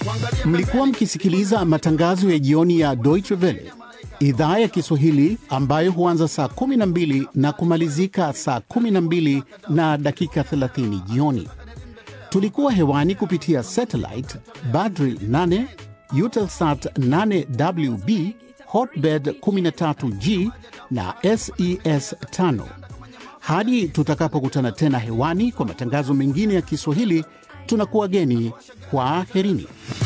Mlikuwa mkisikiliza matangazo ya jioni ya Deutsche Welle, idhaa ya Kiswahili ambayo huanza saa 12 na kumalizika saa 12 na dakika 30 jioni. Tulikuwa hewani kupitia satellite Badri 8, Eutelsat 8WB, Hotbird 13G na SES 5. Hadi tutakapokutana tena hewani kwa matangazo mengine ya Kiswahili, tunakuwageni kwa aherini.